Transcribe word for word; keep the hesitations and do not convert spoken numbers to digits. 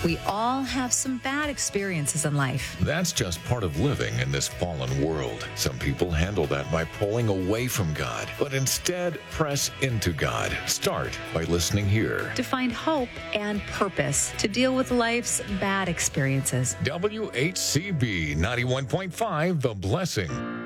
We all have some bad experiences in life. That's just part of living in this fallen world. Some people handle that by pulling away from God, but instead press into God. Start by listening here. To find hope and purpose to deal with life's bad experiences. W H C B ninety-one point five, The Blessing.